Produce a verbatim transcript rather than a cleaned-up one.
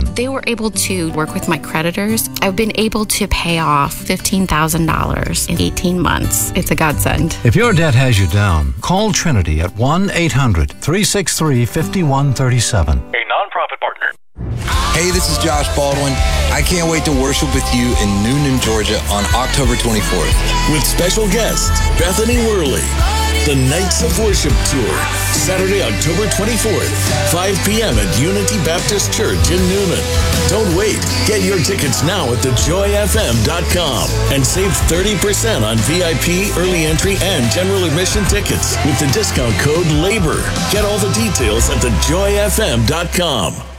seven. They were able to work with my creditors. I've been able to pay off fifteen thousand dollars in eighteen months. It's a godsend. If your debt has you down, call Trinity at one eight hundred, three six three, five one three seven. A nonprofit partner. Hey, this is Josh Baldwin. I can't wait to worship with you in Noonan, Georgia on October twenty-fourth. With special guest, Bethany Worley. The Nights of Worship Tour, Saturday, October twenty-fourth, five p.m. at Unity Baptist Church in Noonan. Don't wait. Get your tickets now at the joy f m dot com and save thirty percent on V I P, early entry, and general admission tickets with the discount code LABOR. Get all the details at the joy f m dot com.